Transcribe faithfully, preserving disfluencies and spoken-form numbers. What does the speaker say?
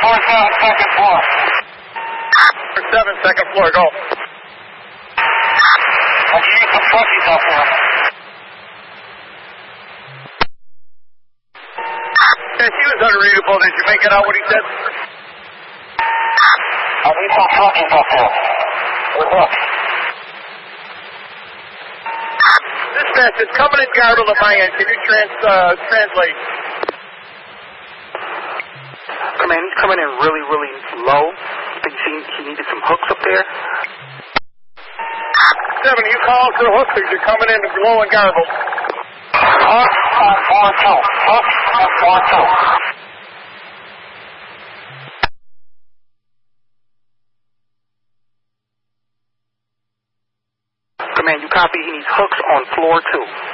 four seven, second floor. seven, second floor, go. Let's use some flushies out there. Yes, he was unreadable. Did you make it out what he said? I need some flushies out there. What's up? Dispatch, it's coming in garbled on my end. Can you trans, uh, translate? Command, he's coming in really, really low. I think he, he needed some hooks up there. Seven, you call for hooks or you're coming in low and garbled? Hooks on four two. Hooks on four two. Command, you copy? He needs hooks on floor two.